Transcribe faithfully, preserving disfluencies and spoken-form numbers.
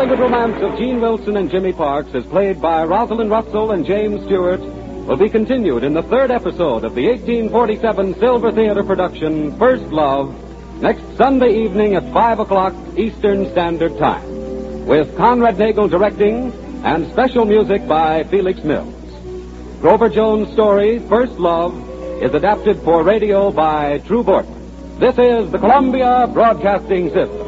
Hollywood romance of Gene Wilson and Jimmy Parks, as played by Rosalind Russell and James Stewart, will be continued in the third episode of the eighteen forty-seven Silver Theater production, First Love, next Sunday evening at five o'clock Eastern Standard Time, with Conrad Nagel directing and special music by Felix Mills. Grover Jones' story, First Love, is adapted for radio by True Borton. This is the Columbia Broadcasting System.